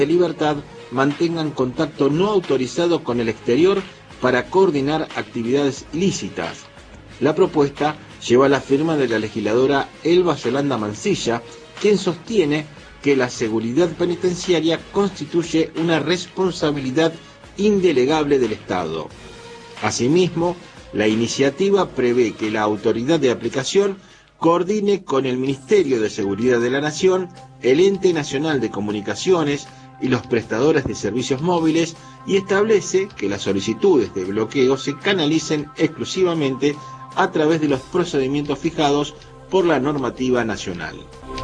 de libertad mantengan contacto no autorizado con el exterior para coordinar actividades ilícitas. La propuesta lleva la firma de la legisladora Elba Yolanda Mansilla, quien sostiene que la seguridad penitenciaria constituye una responsabilidad indelegable del Estado. Asimismo, la iniciativa prevé que la autoridad de aplicación coordine con el Ministerio de Seguridad de la Nación, el Ente Nacional de Comunicaciones y los prestadores de servicios móviles, y establece que las solicitudes de bloqueo se canalicen exclusivamente a través de los procedimientos fijados por la normativa nacional.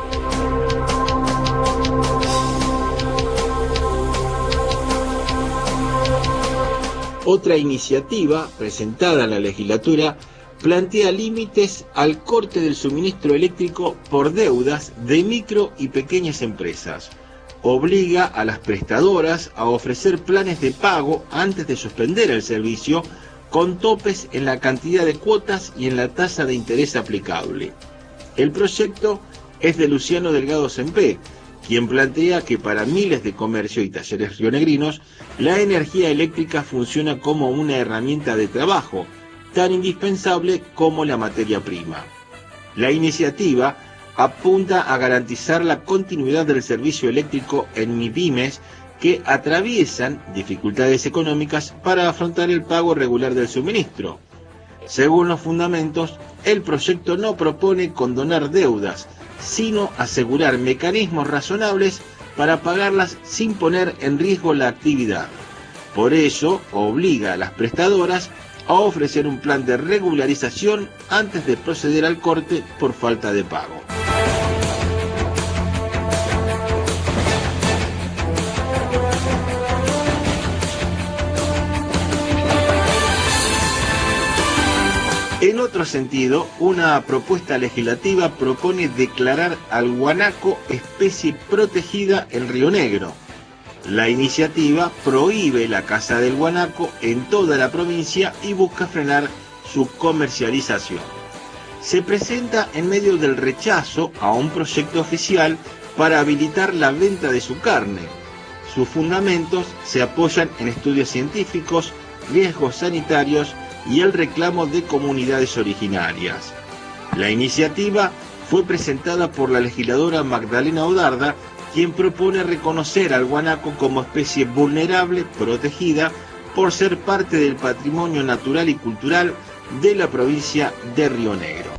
Otra iniciativa presentada en la legislatura plantea límites al corte del suministro eléctrico por deudas de micro y pequeñas empresas. Obliga a las prestadoras a ofrecer planes de pago antes de suspender el servicio, con topes en la cantidad de cuotas y en la tasa de interés aplicable. El proyecto es de Luciano Delgado Sempé, quien plantea que para miles de comercios y talleres rionegrinos, la energía eléctrica funciona como una herramienta de trabajo, tan indispensable como la materia prima. La iniciativa apunta a garantizar la continuidad del servicio eléctrico en MIPYMES que atraviesan dificultades económicas para afrontar el pago regular del suministro. Según los fundamentos, el proyecto no propone condonar deudas, sino asegurar mecanismos razonables para pagarlas sin poner en riesgo la actividad. Por ello, obliga a las prestadoras a ofrecer un plan de regularización antes de proceder al corte por falta de pago. En otro sentido, una propuesta legislativa propone declarar al guanaco especie protegida en Río Negro. La iniciativa prohíbe la caza del guanaco en toda la provincia y busca frenar su comercialización. Se presenta en medio del rechazo a un proyecto oficial para habilitar la venta de su carne. Sus fundamentos se apoyan en estudios científicos, riesgos sanitarios y el reclamo de comunidades originarias. La iniciativa fue presentada por la legisladora Magdalena Odarda, quien propone reconocer al guanaco como especie vulnerable, protegida, por ser parte del patrimonio natural y cultural de la provincia de Río Negro.